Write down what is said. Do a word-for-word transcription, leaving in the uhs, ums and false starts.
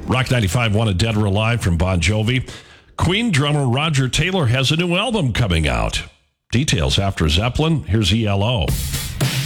Rock ninety-five wanted Dead or Alive from Bon Jovi. Queen drummer Roger Taylor has a new album coming out. Details after Zeppelin. Here's E L O.